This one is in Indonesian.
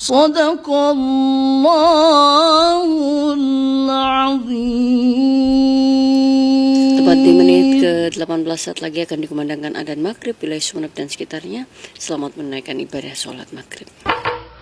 Sadaqallahul azim. Tepat di menit ke-18 saat lagi akan dikumandangkan adzan maghrib wilayah Sumeneb dan sekitarnya. Selamat menunaikan ibadah sholat maghrib.